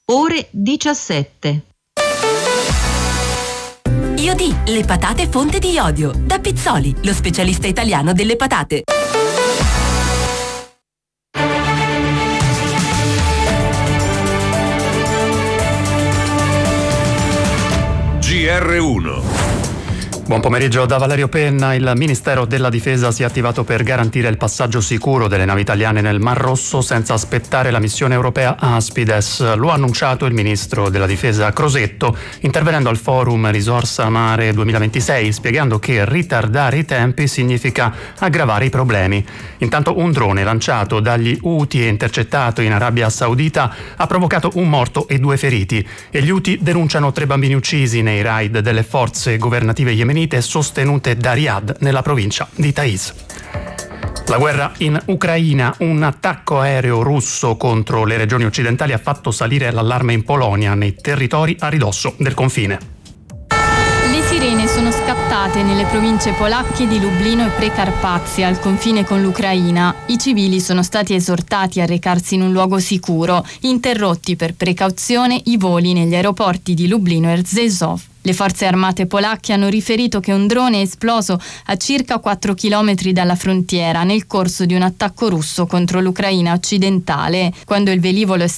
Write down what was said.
ore 17. Iodi, le patate fonte di iodio. Da Pizzoli, lo specialista italiano delle patate. GR1. Buon pomeriggio da Valerio Penna. Il Ministero della Difesa si è attivato per garantire il passaggio sicuro delle navi italiane nel Mar Rosso senza aspettare la missione europea Aspides. Lo ha annunciato il Ministro della Difesa Crosetto, intervenendo al Forum Risorsa Mare 2026, spiegando che ritardare i tempi significa aggravare i problemi. Intanto un drone lanciato dagli Houthi e intercettato in Arabia Saudita ha provocato un morto e 2 feriti, e gli Houthi denunciano 3 bambini uccisi nei raid delle forze governative yemenite sostenute da Riyadh nella provincia di Taiz. La guerra in Ucraina, un attacco aereo russo contro le regioni occidentali ha fatto salire l'allarme in Polonia, nei territori a ridosso del confine. Le sirene sono scattate nelle province polacche di Lublino e Precarpazia, al confine con l'Ucraina. I civili sono stati esortati a recarsi in un luogo sicuro, interrotti per precauzione i voli negli aeroporti di Lublino e Rzeszów. Le forze armate polacche hanno riferito che un drone è esploso a circa 4 chilometri dalla frontiera nel corso di un attacco russo contro l'Ucraina occidentale. Quando il velivolo è